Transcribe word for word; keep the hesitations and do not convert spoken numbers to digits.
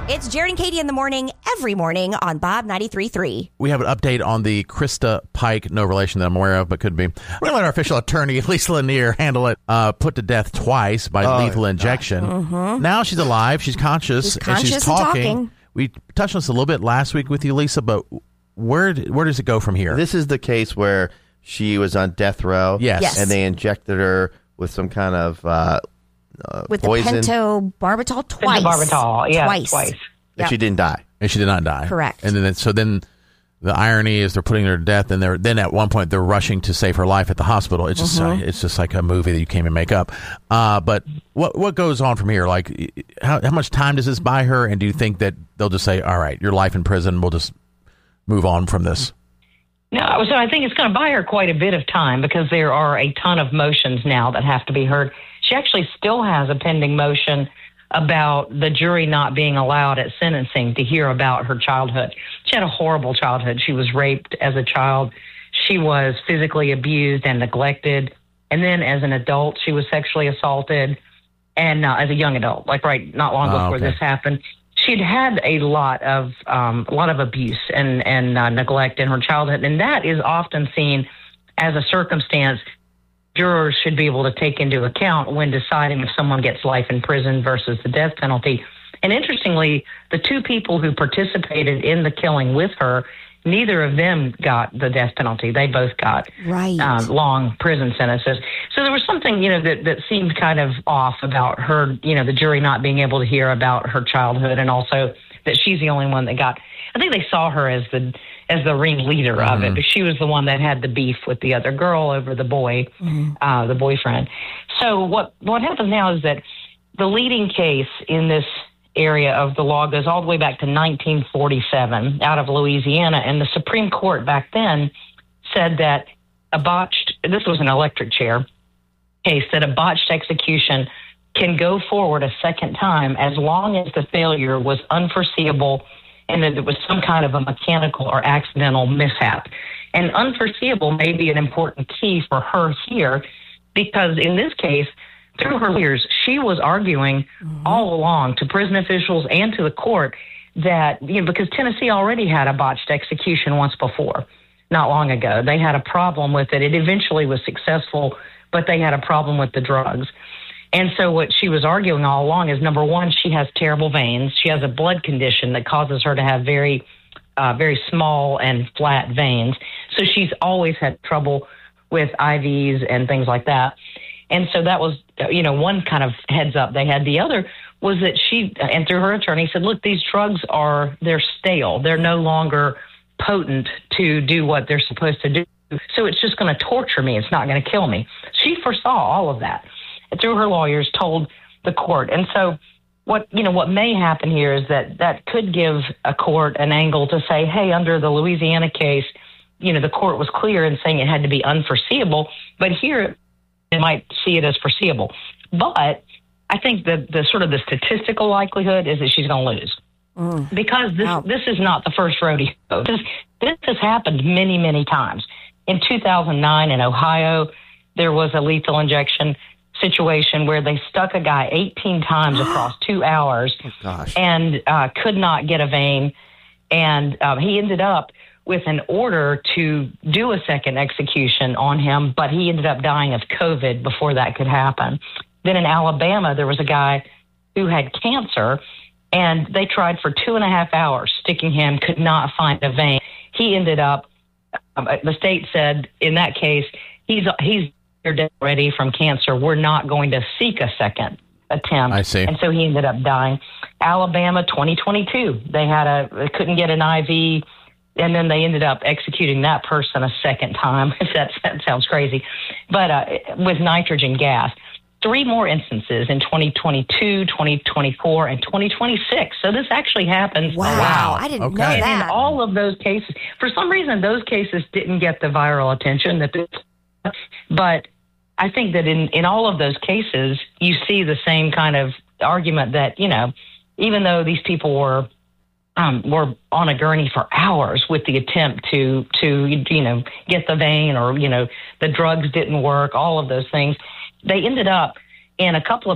It's Jared and Katie in the morning, every morning on Bob ninety-three point three. We have an update on the Krista Pike, no relation that I'm aware of, but could be. We're going to let our official attorney, Lisa Lanier, handle it. Uh, put to death twice by oh, lethal injection. Mm-hmm. Now she's alive. She's conscious. She's conscious and she's and talking. talking. We touched on this a little bit last week with you, Lisa, but where where does it go from here? This is the case where she was on death row. Yes. Yes. And they injected her with some kind of uh, uh, With poison. the pentobarbital twice. Pentobarbital, yeah, twice. twice. And Yep. she didn't die. And she did not die. Correct. And then so then the irony is they're putting her to death, and they're then at one point they're rushing to save her life at the hospital. It's just Mm-hmm. uh, it's just like a movie that you can't even make up. Uh, but what what goes on from here? Like how how much time does this buy her? And do you think that they'll just say, all right, your life in prison, we'll just move on from this? No, so I think it's going to buy her quite a bit of time because there are a ton of motions now that have to be heard. She actually still has a pending motion about the jury not being allowed at sentencing to hear about her childhood. She had a horrible childhood. She was raped as a child. She was physically abused and neglected. And then as an adult, she was sexually assaulted. And uh, as a young adult, like right, not long Oh, before okay. this happened, she'd had a lot of um, a lot of abuse and and uh, neglect in her childhood, and that is often seen as a circumstance jurors should be able to take into account when deciding if someone gets life in prison versus the death penalty. And interestingly, the two people who participated in the killing with her, neither of them got the death penalty. They both got Right. um, long prison sentences. So there was something, you know, that, that seemed kind of off about her, you know, the jury not being able to hear about her childhood, and also that she's the only one that got, I think they saw her as the as the ringleader mm-hmm. of it, but she was the one that had the beef with the other girl over the boy, mm-hmm. uh, the boyfriend. So what, what happens now is that the leading case in this area of the law goes all the way back to nineteen forty-seven out of Louisiana. And the Supreme Court back then said that a botched, this was an electric chair case, that a botched execution can go forward a second time as long as the failure was unforeseeable and that there was some kind of a mechanical or accidental mishap. And unforeseeable may be an important key for her here, because in this case, through her lawyers, she was arguing mm-hmm. all along to prison officials and to the court that, you know, because Tennessee already had a botched execution once before, not long ago. They had a problem with it. It eventually was successful, but they had a problem with the drugs. And so what she was arguing all along is, number one, she has terrible veins. She has a blood condition that causes her to have very, uh, very small and flat veins. So she's always had trouble with I Vs and things like that. And so that was, you know, one kind of heads up they had. The other was that she, and through her attorney, said, look, these drugs are, they're stale. They're no longer potent to do what they're supposed to do. So it's just going to torture me. It's not going to kill me. She foresaw all of that. And through her lawyers told the court. And so what, you know, what may happen here is that that could give a court an angle to say, hey, under the Louisiana case, you know, the court was clear in saying it had to be unforeseeable, but here they might see it as foreseeable. But I think that the sort of the statistical likelihood is that she's going to lose. Mm. Because this Wow. this is not the first rodeo. This, this has happened many, many times. In two thousand nine in Ohio, there was a lethal injection situation where they stuck a guy eighteen times across two hours Oh, gosh. and uh, could not get a vein. And um, he ended up with an order to do a second execution on him, but he ended up dying of COVID before that could happen. Then in Alabama, there was a guy who had cancer, and they tried for two and a half hours sticking him, could not find a vein. He ended up, um, the state said in that case, he's he's dead already from cancer. We're not going to seek a second attempt. I see. And so he ended up dying. Alabama, twenty twenty-two, they had a, they couldn't get an I V, and then they ended up executing that person a second time. that, that sounds crazy. But uh, with nitrogen gas. Three more instances in twenty twenty-two, twenty twenty-four, and twenty twenty-six. So this actually happens. Wow. Wow. I didn't Okay. know And that. in all of those cases, for some reason, those cases didn't get the viral attention that this, but I think that in, in all of those cases, you see the same kind of argument that, you know, even though these people were um, were on a gurney for hours with the attempt to, to, you know, get the vein, or, you know, the drugs didn't work, all of those things, they ended up in a couple of